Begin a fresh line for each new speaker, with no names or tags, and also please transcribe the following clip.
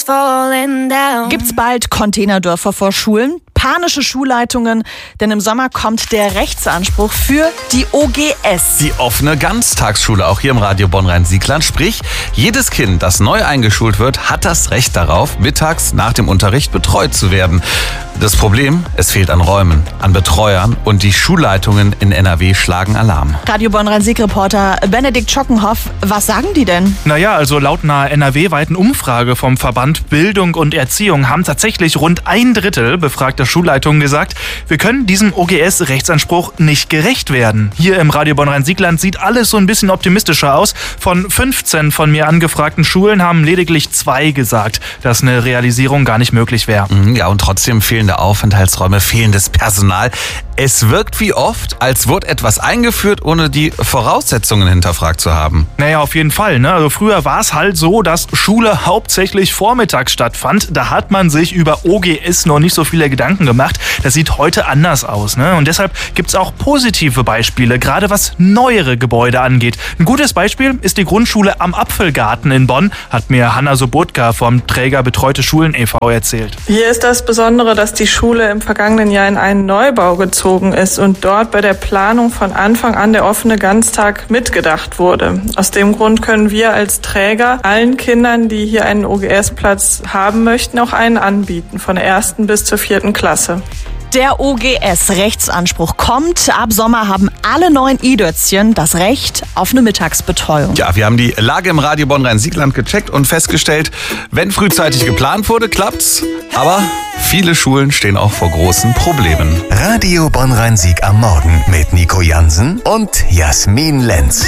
Gibt's bald Containerdörfer vor Schulen? Panische Schulleitungen, denn im Sommer kommt der Rechtsanspruch für die OGS.
Die offene Ganztagsschule, auch hier im Radio Bonn-Rhein-Siegland. Sprich, jedes Kind, das neu eingeschult wird, hat das Recht darauf, mittags nach dem Unterricht betreut zu werden. Das Problem, es fehlt an Räumen, an Betreuern und die Schulleitungen in NRW schlagen Alarm.
Radio Bonn-Rhein-Sieg-Reporter Benedikt Schockenhoff, was sagen die denn?
Naja, also laut einer NRW-weiten Umfrage vom Verband Bildung und Erziehung haben tatsächlich rund 1/3 befragter Schulleitungen gesagt, wir können diesem OGS-Rechtsanspruch nicht gerecht werden. Hier im Radio Bonn-Rhein-Siegland sieht alles so ein bisschen optimistischer aus. Von 15 von mir angefragten Schulen haben lediglich 2 gesagt, dass eine Realisierung gar nicht möglich wäre.
Ja, und trotzdem fehlende Aufenthaltsräume, fehlendes Personal. Es wirkt wie oft, als wurde etwas eingeführt, ohne die Voraussetzungen hinterfragt zu haben.
Naja, auf jeden Fall. Ne? Also früher war es halt so, dass Schule hauptsächlich vormittags stattfand. Da hat man sich über OGS noch nicht so viele Gedanken gemacht. Das sieht heute anders aus. Ne? Und deshalb gibt es auch positive Beispiele, gerade was neuere Gebäude angeht. Ein gutes Beispiel ist die Grundschule am Apfelgarten in Bonn, hat mir Hanna Sobotka vom Träger Betreute Schulen e.V. erzählt.
Hier ist das Besondere, dass die Schule im vergangenen Jahr in einen Neubau gezogen ist und dort bei der Planung von Anfang an der offene Ganztag mitgedacht wurde. Aus dem Grund können wir als Träger allen Kindern, die hier einen OGS-Platz haben möchten, auch einen anbieten, von der 1. bis zur 4. Klasse.
Der OGS-Rechtsanspruch kommt. Ab Sommer haben alle neuen IDÖZchen das Recht auf eine Mittagsbetreuung.
Ja, wir haben die Lage im Radio Bonn-Rhein-Siegland gecheckt und festgestellt, wenn frühzeitig geplant wurde, klappt's. Aber viele Schulen stehen auch vor großen Problemen.
Radio Bonn-Rhein-Sieg am Morgen mit Nico Jansen und Jasmin Lenz.